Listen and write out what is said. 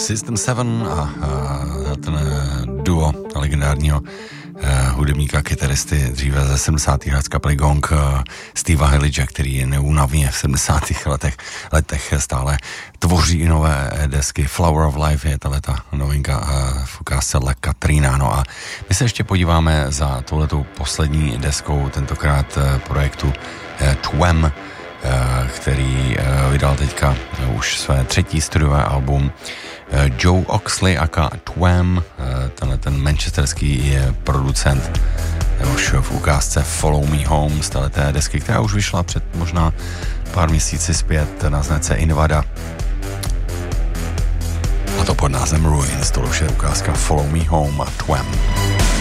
System 7 a ten duo legendárního hudebníka, kytaristy dříve ze 70. let z kapely Gong, Steva Hillidge, který neúnavně v 70. letech stále tvoří nové desky. Flower of Life je tato novinka v ukázce La Katrina. No a my se ještě podíváme za touhletou poslední deskou, tentokrát projektu Twem, který vydal teďka už své třetí studiové album. Joe Oxley aka Twem, ten manchesterský producent, už v ukázce Follow Me Home z téhleté desky, která už vyšla před možná pár měsíci zpět na značce Invada. A to pod názvem Ruins, to už je ukázka Follow Me Home a Twem.